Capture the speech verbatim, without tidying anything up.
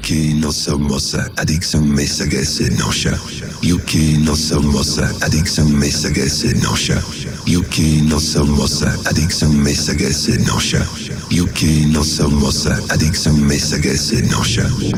que no somos adicción me se nocha. You que no somos adicción me se nocha. You que no somos adicción me se nocha. You que no somos adicción me se nocha.